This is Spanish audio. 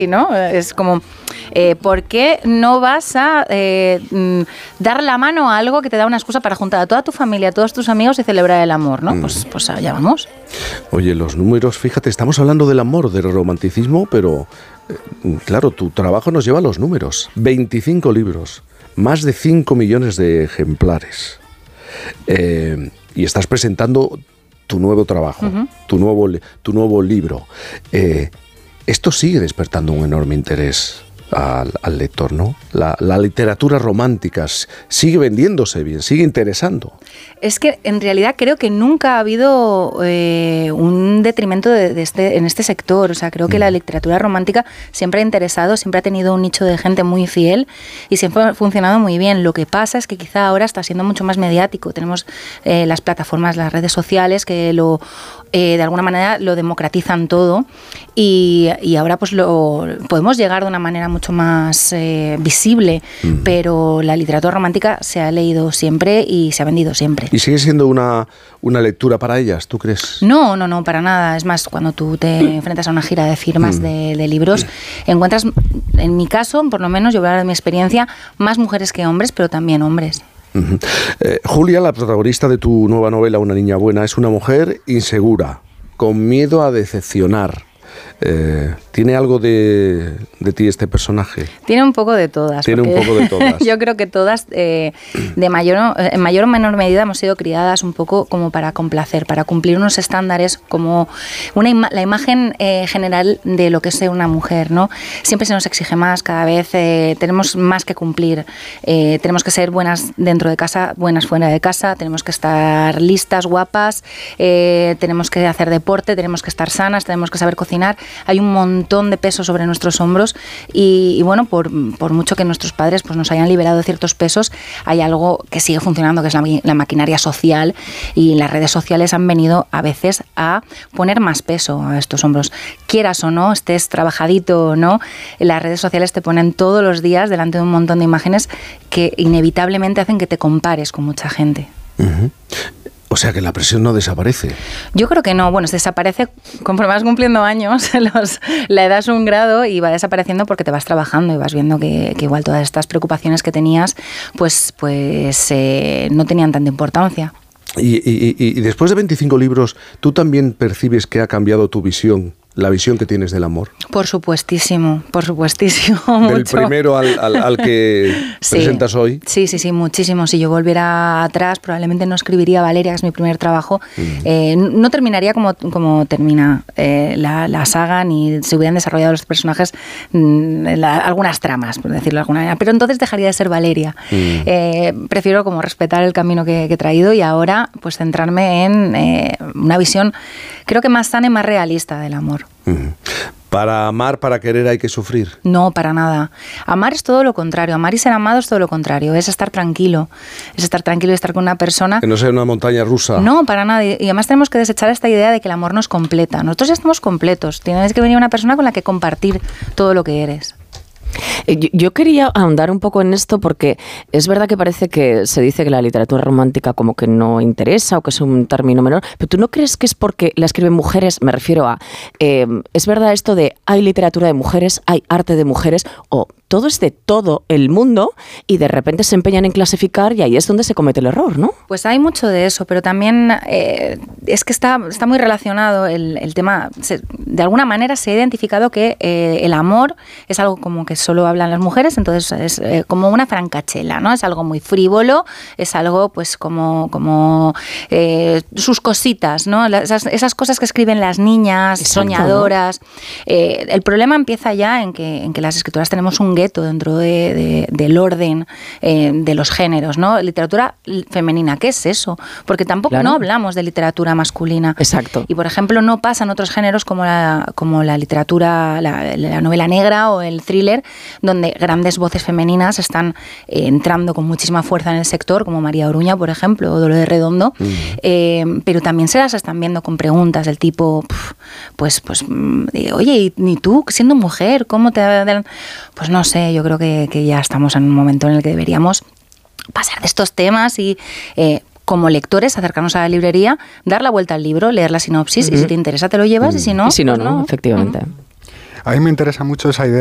¿no? Es como, ¿por qué no vas a dar la mano a algo que te da una excusa para juntar a toda tu familia, a todos tus amigos y celebrar el amor, ¿no? Pues allá vamos. Oye, los números, fíjate, estamos hablando del amor, del romanticismo, pero claro, tu trabajo nos lleva a los números. 25 libros, más de 5 millones de ejemplares. Y estás presentando tu nuevo trabajo, tu nuevo libro. Esto sigue despertando un enorme interés al lector, ¿no? La literatura romántica sigue vendiéndose bien, sigue interesando. Es que en realidad creo que nunca ha habido un detrimento en este sector. O sea, creo que la literatura romántica siempre ha interesado, siempre ha tenido un nicho de gente muy fiel y siempre ha funcionado muy bien. Lo que pasa es que quizá ahora está siendo mucho más mediático. Tenemos las plataformas, las redes sociales que de alguna manera lo democratizan todo y ahora pues podemos llegar de una manera mucho más visible, pero la literatura romántica se ha leído siempre y se ha vendido siempre. ¿Y sigue siendo una lectura para ellas, tú crees? No, para nada. Es más, cuando tú te enfrentas a una gira de firmas de libros, encuentras, en mi caso, por lo menos, yo voy a hablar de mi experiencia, más mujeres que hombres, pero también hombres. Julia, la protagonista de tu nueva novela, Una niña buena, es una mujer insegura, con miedo a decepcionar. ¿Tiene algo de ti este personaje? Tiene un poco de todas. Tiene un poco de todas. Yo creo que todas, en mayor o menor medida, hemos sido criadas un poco como para complacer, para cumplir unos estándares, como la imagen general de lo que es ser una mujer, ¿no? Siempre se nos exige más, cada vez tenemos más que cumplir. Tenemos que ser buenas dentro de casa, buenas fuera de casa, tenemos que estar listas, guapas, tenemos que hacer deporte, tenemos que estar sanas, tenemos que saber cocinar. Hay un montón de peso sobre nuestros hombros y bueno, por mucho que nuestros padres pues nos hayan liberado de ciertos pesos, hay algo que sigue funcionando, que es la maquinaria social, y las redes sociales han venido a veces a poner más peso a estos hombros. Quieras o no, estés trabajadito o no, las redes sociales te ponen todos los días delante de un montón de imágenes que inevitablemente hacen que te compares con mucha gente. O sea que la presión no desaparece. Yo creo que no. Bueno, desaparece conforme vas cumpliendo años. La edad es un grado y va desapareciendo porque te vas trabajando y vas viendo que igual todas estas preocupaciones que tenías pues no tenían tanta importancia. Y después de 25 libros, ¿tú también percibes que ha cambiado tu visión? La visión que tienes del amor. Por supuestísimo. Del mucho. Primero al que presentas hoy. Sí, muchísimo. Si yo volviera atrás, probablemente no escribiría Valeria, que es mi primer trabajo. No terminaría como termina la saga, ni se hubieran desarrollado los personajes, algunas tramas, por decirlo de alguna manera. Pero entonces dejaría de ser Valeria. Prefiero como respetar el camino que he traído y ahora pues centrarme en una visión, creo que más sana y más realista del amor. Para amar, para querer hay que sufrir. No, para nada. Amar es todo lo contrario. Amar y ser amado es todo lo contrario. Es estar tranquilo. Es estar tranquilo y estar con una persona. Que no sea una montaña rusa. No, para nada. Y además tenemos que desechar esta idea de que el amor nos completa. Nosotros ya estamos completos. Tienes que venir una persona con la que compartir todo lo que eres. Yo quería ahondar un poco en esto porque es verdad que parece que se dice que la literatura romántica como que no interesa o que es un término menor, pero ¿tú no crees que es porque la escriben mujeres? Me refiero a, ¿es verdad esto de hay literatura de mujeres, hay arte de mujeres o todo es de todo el mundo y de repente se empeñan en clasificar y ahí es donde se comete el error, ¿no? Pues hay mucho de eso, pero también es que está muy relacionado el tema. De alguna manera se ha identificado que el amor es algo como que solo hablan las mujeres, entonces es como una francachela, ¿no? Es algo muy frívolo, es algo pues como sus cositas, ¿no? Esas cosas que escriben las niñas, exacto, soñadoras. ¿No? El problema empieza ya en que las escritoras tenemos un gueto dentro del orden de los géneros, ¿no? Literatura femenina, ¿qué es eso? Porque tampoco no hablamos de literatura masculina. Exacto. Y por ejemplo no pasa en otros géneros como la literatura, la novela negra o el thriller, donde grandes voces femeninas están entrando con muchísima fuerza en el sector, como María Oruña, por ejemplo, o Dolores Redondo, pero también se las están viendo con preguntas del tipo, oye, ¿y tú, siendo mujer, cómo te...? Pues no sé, yo creo que ya estamos en un momento en el que deberíamos pasar de estos temas y... como lectores, acercarnos a la librería, dar la vuelta al libro, leer la sinopsis y si te interesa te lo llevas y si no... Y si no, no, efectivamente. A mí me interesa mucho esa idea